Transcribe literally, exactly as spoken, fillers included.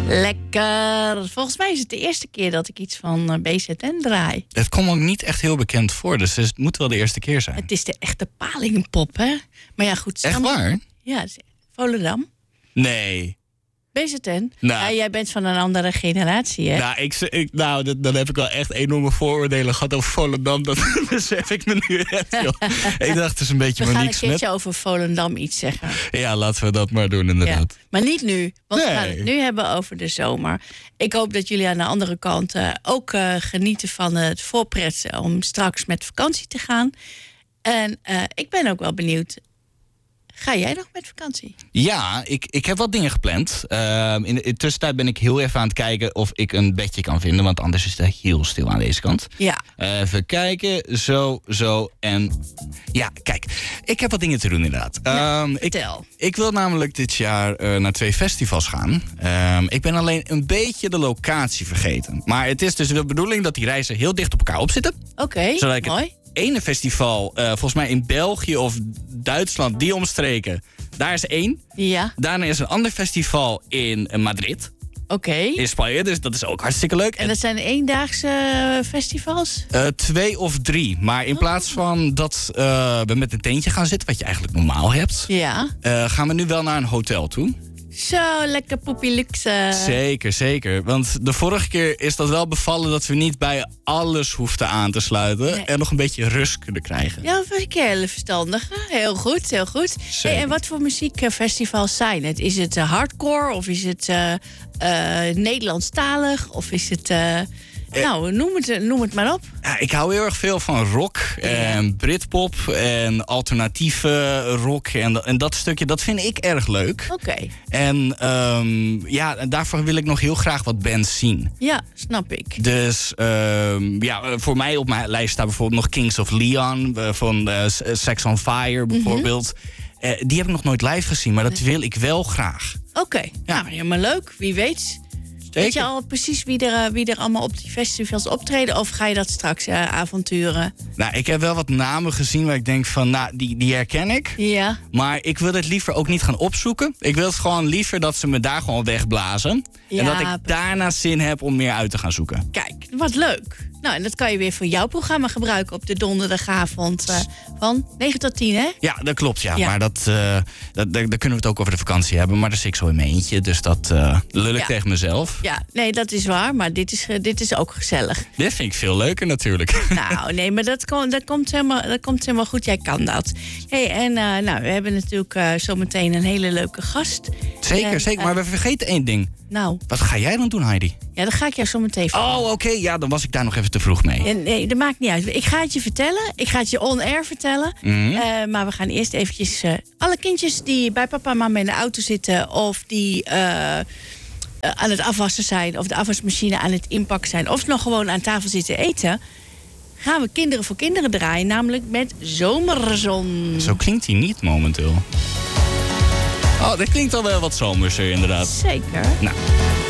Lekker. Volgens mij is het de eerste keer dat ik iets van B Z N draai. Het komt ook niet echt heel bekend voor, dus het moet wel de eerste keer zijn. Het is de echte Palingpop, hè? Maar ja, goed. Echt waar? Ja, Volendam. Nee. B Z N? Nou. Ja, jij bent van een andere generatie, hè? Nou, ik, ik, nou dat, dan heb ik wel echt enorme vooroordelen gehad over Volendam. Dat besef ik me nu echt, joh. Ik dacht, het is een beetje we Monique gaan een keertje Smet. over Volendam iets zeggen. Ja, laten we dat maar doen, inderdaad. Ja. Maar niet nu, want Nee. we gaan het nu hebben over de zomer. Ik hoop dat jullie aan de andere kant uh, ook uh, genieten van het voorpret om straks met vakantie te gaan. En uh, ik ben ook wel benieuwd. Ga jij nog met vakantie? Ja, ik, ik heb wat dingen gepland. Uh, in de in de tussentijd ben ik heel even aan het kijken of ik een bedje kan vinden. Want anders is het heel stil aan deze kant. Ja. Uh, even kijken, zo, zo en... Ja, kijk, ik heb wat dingen te doen inderdaad. Ja, um, vertel. Ik, ik wil namelijk dit jaar uh, naar twee festivals gaan. Um, ik ben alleen een beetje de locatie vergeten. Maar het is dus de bedoeling dat die reizen heel dicht op elkaar opzitten. Oké, okay, zodat ik mooi. Het ene festival, uh, volgens mij in België of Duitsland, die omstreken. Daar is één. Ja. Daarna is een ander festival in uh, Madrid. Oké. Okay. In Spanje, dus dat is ook hartstikke leuk. En dat zijn eendaagse festivals? Uh, twee of drie. Maar in oh. plaats van dat uh, we met een tentje gaan zitten, wat je eigenlijk normaal hebt, ja. uh, gaan we nu wel naar een hotel toe. Zo, lekker poepie luxe. Zeker, zeker. Want de vorige keer is dat wel bevallen dat we niet bij alles hoefden aan te sluiten. Nee. En nog een beetje rust kunnen krijgen. Ja, vind ik heel verstandig. Heel goed, heel goed. Hey, en wat voor muziekfestivals zijn het? Is het uh, hardcore of is het uh, uh, Nederlandstalig of is het... Uh, Nou, noem het, noem het maar op. Ja, ik hou heel erg veel van rock en ja. Britpop en alternatieve rock. En, en dat stukje, dat vind ik erg leuk. Oké. Okay. En um, ja, daarvoor wil ik nog heel graag wat bands zien. Ja, snap ik. Dus um, ja, voor mij op mijn lijst staat bijvoorbeeld nog Kings of Leon van uh, Sex on Fire bijvoorbeeld. Mm-hmm. Uh, die heb ik nog nooit live gezien, maar dat wil ik wel graag. Oké, okay. Ja. Nou, helemaal leuk. Wie weet... Weet je al precies wie er, wie er allemaal op die festivals optreden? Of ga je dat straks uh, avonturen? Nou, ik heb wel wat namen gezien waar ik denk van, nou, die, die herken ik. Ja. Maar ik wil het liever ook niet gaan opzoeken. Ik wil het gewoon liever dat ze me daar gewoon wegblazen. Ja, en dat ik daarna zin heb om meer uit te gaan zoeken. Kijk, wat leuk. Nou, en dat kan je weer voor jouw programma gebruiken op de donderdagavond uh, van negen tot tien, hè? Ja, dat klopt, ja. ja. Maar dat, uh, dat, daar kunnen we het ook over de vakantie hebben. Maar dat zit ik zo in mijn eentje, dus dat uh, lul ik ja. tegen mezelf. Ja, nee, dat is waar, maar dit is, uh, dit is ook gezellig. Dit vind ik veel leuker natuurlijk. Nou, nee, maar dat, kom, dat, komt, helemaal, dat komt helemaal goed. Jij kan dat. Hey, en uh, nou, we hebben natuurlijk uh, zometeen een hele leuke gast. Zeker, en, zeker. Maar uh, we vergeten één ding. Nou. Wat ga jij dan doen, Heidi? Ja, dat ga ik jou zo meteen vertellen. Oh, oké. Okay. Ja, dan was ik daar nog even te vroeg mee. Ja, nee, dat maakt niet uit. Ik ga het je vertellen. Ik ga het je on-air vertellen. Mm-hmm. Uh, maar we gaan eerst eventjes... Uh, alle kindjes die bij papa en mama in de auto zitten... of die uh, uh, aan het afwassen zijn... of de afwasmachine aan het inpakken zijn... of nog gewoon aan tafel zitten eten... gaan we Kinderen voor Kinderen draaien. Namelijk met Zomerzon. Zo klinkt hij niet momenteel. Oh, dat klinkt al wel wat zomerser inderdaad. Zeker. Nou...